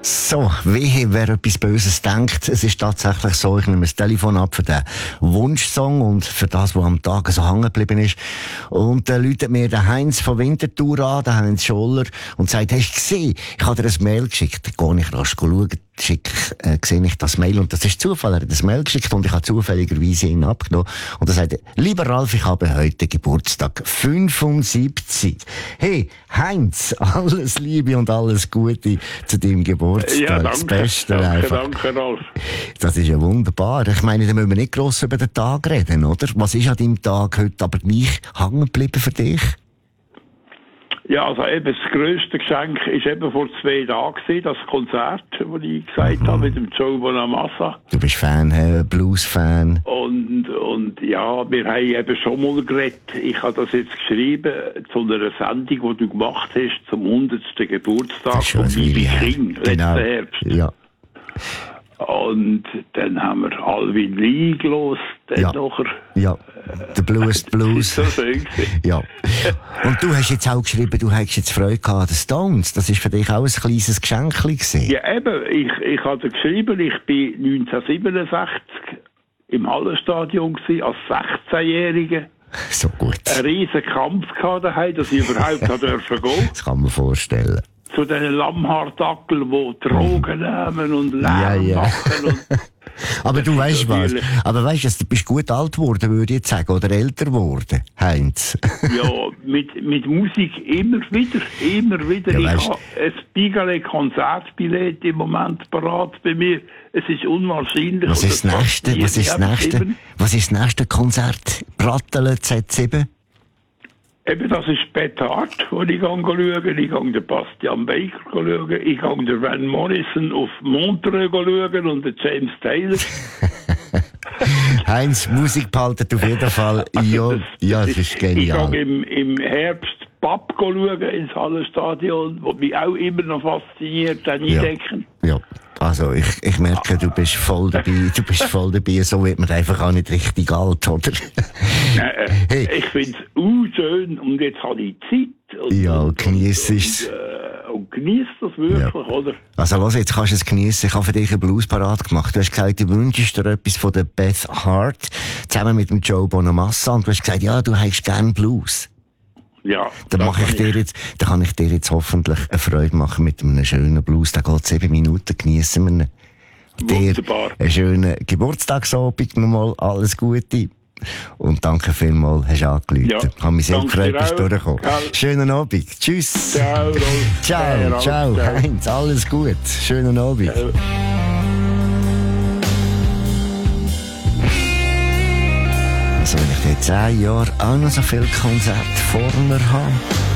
So, wehe, wer etwas Böses denkt. Es ist tatsächlich so, ich nehme das Telefon ab für den Wunschsong und für das, was am Tag so hängen geblieben ist. Und dann läutet mir der Heinz von Winterthur an, der Heinz Scholler, und sagt, hast du gesehen? Ich habe dir ein Mail geschickt. Dann gehe ich rasch schauen, sehe ich das Mail, und das ist Zufall. Er hat das Mail geschickt und ich habe zufälligerweise ihn abgenommen. Und er sagt, lieber Ralf, ich habe heute Geburtstag. 75. Hey, Heinz, alles Liebe und alles Gute zu deinem Geburtstag. Ja, danke. Das Beste einfach. Danke, Ralf. Das ist ja wunderbar. Ich meine, da müssen wir nicht gross über den Tag reden, oder? Was ist an deinem Tag heute aber gleich hängen geblieben für dich? Ja, also eben das grösste Geschenk ist eben vor 2 Tagen gewesen, das Konzert, das ich gesagt habe, mit dem Joe Bonamassa. Du bist Fan, Blues-Fan. Und ja, wir haben eben schon mal geredet. Ich habe das jetzt geschrieben zu einer Sendung, die du gemacht hast, zum 100. Geburtstag von Bibi King, letzten Herbst. Ja. Und dann haben wir Alvin Lee gelost, dann ja. nachher. Ja, der Blues. So schön gewesen. Ja. Und du hast jetzt auch geschrieben, du hättest jetzt Freude gehabt an den Stones. Das war für dich auch ein kleines Geschenk gewesen. Ja, eben. Ich hatte geschrieben, ich bin 1967 im Hallenstadion gewesen, als 16-Jähriger. So gut. Ein riesen Kampf gehabt daheim, dass ich überhaupt dürfen gehen. Das kann man vorstellen. Zu den Lammhardackeln, die Drogen nehmen und Lärm machen. Und aber du weißt was? Aber weißt du, du bist gut alt geworden, würde ich jetzt sagen, oder älter geworden, Heinz. Ja, mit Musik immer wieder. Ja, ich habe ein Bigale-Konzertbillett im Moment parat bei mir. Es ist unwahrscheinlich. Was ist das nächste Konzert? Brattelen Z7? Eben, das ist Petard, wo ich schauen. Ich gehe den Bastian Baker schauen. Ich gehe den Van Morrison auf Montreux schauen und den James Taylor. Heinz, Musik behalten auf jeden Fall. Ja, das ist genial. Ich gehe im Herbst Papp schauen ins Hallenstadion, was mich auch immer noch fasziniert, dann eindecken. Ja. Also, ich merke, du bist voll dabei. So wird man einfach auch nicht richtig alt, oder? Hey. Ich finde es schön und jetzt habe ich Zeit. Und genießt es. Und genießt das wirklich, oder? Also, los, jetzt kannst du es genießen. Ich habe für dich einen Blues parat gemacht. Du hast gesagt, du wünschst dir etwas von der Beth Hart, zusammen mit dem Joe Bonamassa. Und du hast gesagt, ja, du hättest gern Blues. Ja. Dann kann ich dir jetzt hoffentlich eine Freude machen mit einem schönen Blues. Da geht 7 Minuten, geniessen wir ihn. Wunderbar. Dir einen schönen Geburtstagsabend nochmal, alles Gute. Und danke vielmals, hast du angerufen. Ja, ich habe mich sehr gefreut, bist du durchgekommen. Schönen Abend. Tschüss. Ciao, Rolf. Ciao, Heinz. Alles gut. Schönen Abend. Ciao. Also wenn ich in 10 Jahren auch noch so viele Konzerte vor mir habe.